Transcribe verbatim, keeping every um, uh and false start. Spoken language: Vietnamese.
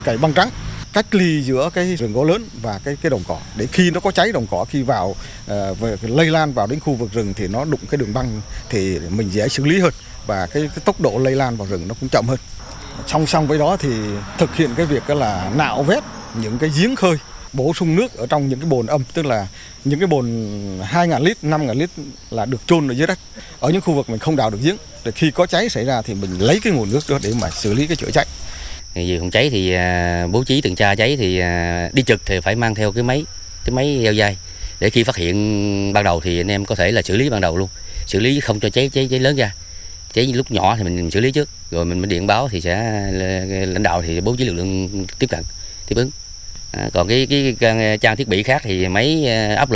Cày băng trắng cách ly giữa cái rừng gỗ lớn và cái cái đồng cỏ, để khi nó có cháy đồng cỏ, khi vào uh, về lây lan vào đến khu vực rừng thì nó đụng cái đường băng thì mình dễ xử lý hơn, và cái, cái tốc độ lây lan vào rừng nó cũng chậm hơn. Song song với đó thì thực hiện cái việc là nạo vét những cái giếng khơi, bổ sung nước ở trong những cái bồn âm, tức là những cái bồn hai nghìn lít, năm nghìn lít là được chôn ở dưới đất. Ở những khu vực mình không đào được giếng, để khi có cháy xảy ra thì mình lấy cái nguồn nước đó để mà xử lý cái chữa cháy. Vì phòng cháy thì bố trí tuần tra cháy thì đi trực thì phải mang theo cái máy cái máy leo dai, để khi phát hiện ban đầu thì anh em có thể là xử lý ban đầu luôn, xử lý không cho cháy cháy cháy lớn ra. Cháy lúc nhỏ thì mình xử lý trước, rồi mình mới điện báo thì sẽ lãnh đạo thì bố trí lực lượng tiếp cận tiếp ứng. À, còn cái cái trang thiết bị khác thì máy áp lực